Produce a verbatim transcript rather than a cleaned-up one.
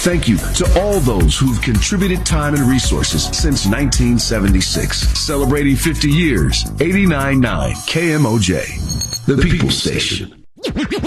thank you to all those who've contributed time and resources since nineteen seventy-six. Celebrating fifty years, eighty-nine point nine K M O J, the People Station.